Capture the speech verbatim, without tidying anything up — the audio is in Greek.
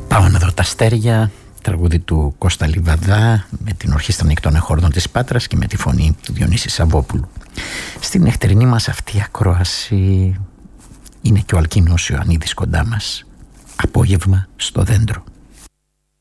Πάω να δω τα αστέρια, τραγούδι του Κώστα Λιβαδά με την Ορχήστρα Νυχτών Εχόρδων της Πάτρας και με τη φωνή του Διονύση Σαββόπουλου. Στην νυχτερινή μας αυτή ακρόαση είναι και ο Αλκίνος Ιωαννίδης κοντά μας. Απόγευμα στο δέντρο.